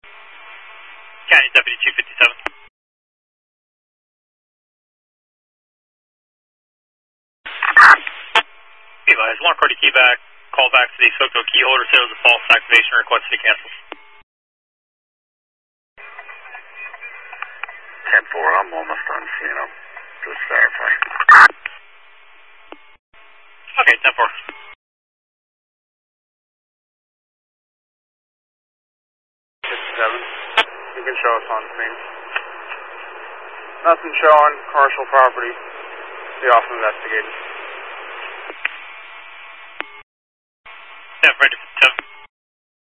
County Deputy 257. Advise, 1 Cardi key back, call back to the SOCO key holder, sales of false activation request to be canceled. 10-4, I'm almost done seeing them. Just verify. Okay, 10-4. 57. You can show us on screen. Nothing showing. Commercial property. Be off investigated. Yeah, ready.